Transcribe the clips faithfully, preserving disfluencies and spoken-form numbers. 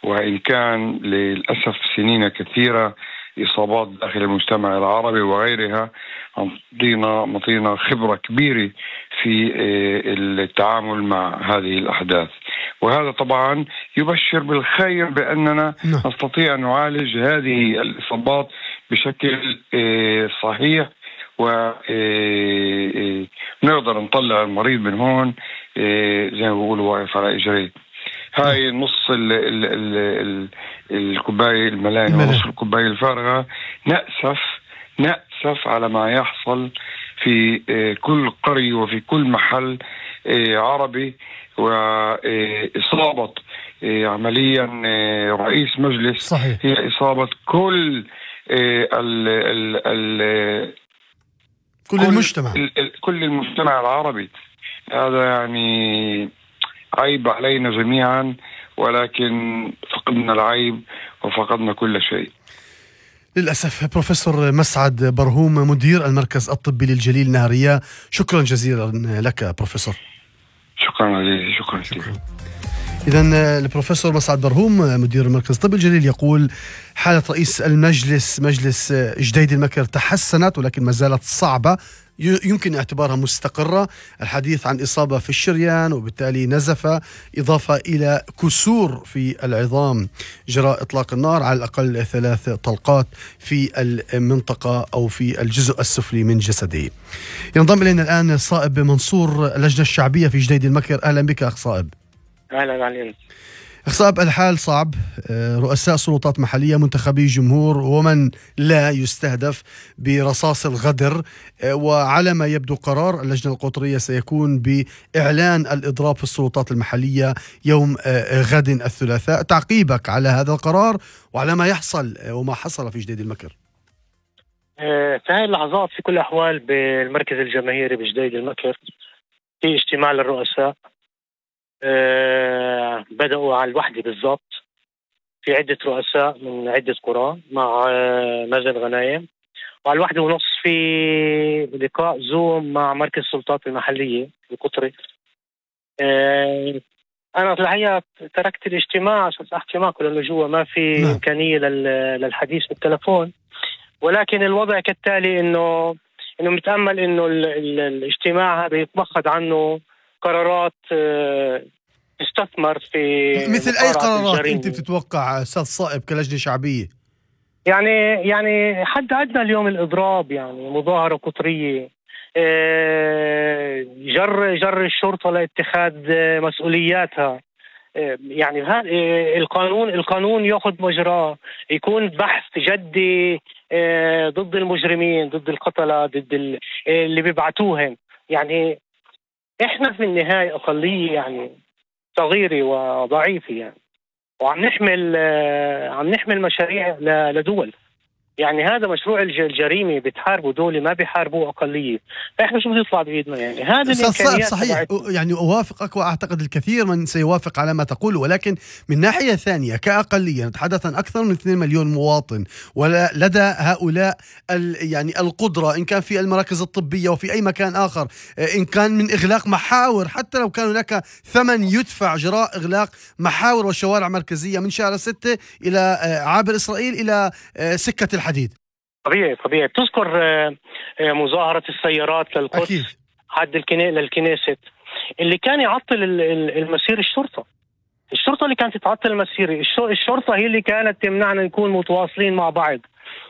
وإن كان للأسف سنين كثيرة إصابات داخل المجتمع العربي وغيرها، مطينا مطينا خبرة كبيرة في التعامل مع هذه الأحداث. وهذا طبعا يبشر بالخير بأننا نستطيع أن نعالج هذه الإصابات بشكل صحيح، ونقدر نطلع المريض من هون زي ما بيقولوا واقف على إجريه. هاي نص ال ال ال الكوباية الملاني ونص الكوباية الفارغة. نأسف نأسف على ما يحصل في كل قرية وفي كل محل عربي، وإصابة عمليا رئيس مجلس صحيح. هي إصابة كل ال ال ال كل المجتمع كل المجتمع العربي. هذا يعني عيب علينا جميعا، ولكن فقدنا العيب وفقدنا كل شيء للأسف. بروفيسور مسعد برهوم، مدير المركز الطبي للجليل نهرية، شكرا جزيلا لك بروفيسور. شكرا عزيزي. شكرا, شكرا. إذن البروفيسور مسعد برهوم مدير المركز الطبي الجليل يقول حالة رئيس المجلس مجلس جديد-المكر تحسنت، ولكن ما زالت صعبة، يمكن اعتبارها مستقرة. الحديث عن إصابة في الشريان وبالتالي نزفة، إضافة إلى كسور في العظام جراء إطلاق النار، على الأقل ثلاث طلقات في المنطقة أو في الجزء السفلي من جسده. ينضم إلينا الآن صائب منصور، اللجنة الشعبية في جديد-المكر. أهلا بك أخ صائب. أهلا علينا أخ صائب، الحال صعب، رؤساء سلطات محلية، منتخبي جمهور، ومن لا يستهدف برصاص الغدر، وعلى ما يبدو قرار اللجنة القطرية سيكون بإعلان الإضراب في السلطات المحلية يوم غد الثلاثاء. تعقيبك على هذا القرار وعلى ما يحصل وما حصل في جديد-المكر؟ في هذه اللحظات في كل الأحوال بالمركز الجماهيري بجديد-المكر في اجتماع للرؤساء. أه بدأوا على الوحدة بالضبط، في عدة رؤساء من عدة قرى مع أه مازن غنايم، وعلى الوحدة ونص في لقاء زوم مع مركز السلطات المحلية القطري. أه أنا في الحقيقة تركت الاجتماع عشان أحكي معكم لأنه جوا ما في م. إمكانية للحديث بالتلفون، ولكن الوضع كالتالي إنه إنه متأمل إنه ال ال الاجتماع هذا يتمخض عنه قرارات تستثمر في مثل أي قرارات أنت بتتوقع أستاذ صائب كلجنة شعبية؟ يعني يعني حد أدنى اليوم الإضراب، يعني مظاهرة قطرية، جر جر الشرطة لاتخاذ مسؤولياتها. يعني هذا القانون القانون يأخذ مجراه، يكون بحث جدي ضد المجرمين، ضد القتلة، ضد اللي بيبعتوهم. يعني احنا في النهاية أقلية يعني صغيرة وضعيفة يعني، وعم نحمل عم نحمل مشاريع لدول. يعني هذا مشروع الجريمة، بتحاربوا دولة ما بيحاربوا أقلية، احنا شو بنطلع بإيدنا؟ يعني هذا الإمكانيات صحيح. يعني أوافقك وأعتقد الكثير من سيوافق على ما تقول، ولكن من ناحية ثانية كأقلية نتحدث عن أكثر من اثنين مليون مواطن، ولا لدى هؤلاء يعني القدرة إن كان في المراكز الطبية وفي أي مكان آخر، إن كان من إغلاق محاور، حتى لو كان هناك ثمن يدفع جراء إغلاق محاور وشوارع مركزية من شارع ستة إلى عابر إسرائيل إلى سكة الحديد. طبيعي طبيعي بتذكر مظاهرة السيارات للقدس حد الكنيسة للكنيسة اللي كان يعطل المسير الشرطة الشرطة اللي كانت تعطل المسير الشرطة هي اللي كانت تمنعنا نكون متواصلين مع بعض.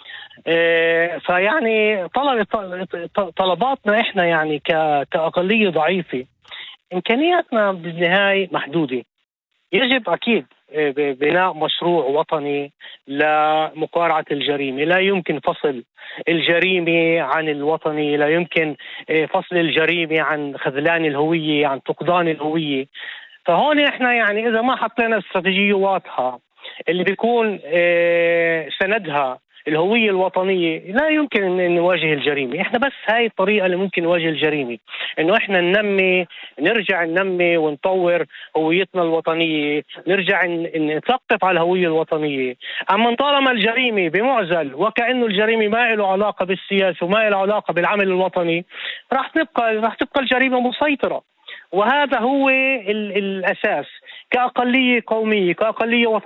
فيعني طلب طلباتنا احنا يعني كأقلية ضعيفة، إمكانياتنا بالنهاية محدودة. يجب أكيد بناء مشروع وطني لمقارعة الجريمة. لا يمكن فصل الجريمة عن الوطني، لا يمكن فصل الجريمة عن خذلان الهوية، عن فقدان الهوية. فهون احنا يعني إذا ما حطينا استراتيجية واضحة اللي بيكون سندها الهوية الوطنية، لا يمكن أن نواجه الجريمة. إحنا بس هاي الطريقة اللي ممكن نواجه الجريمة، إنه إحنا ننمي نرجع ننمي ونطور هويتنا الوطنية، نرجع نثقف على الهوية الوطنية. أما طالما الجريمة بمعزل وكأنه الجريمة ما له علاقة بالسياسة وما له علاقة بالعمل الوطني، راح تبقى راح تبقى الجريمة مسيطرة. وهذا هو الأساس كأقلية قومية، كأقلية وطنية.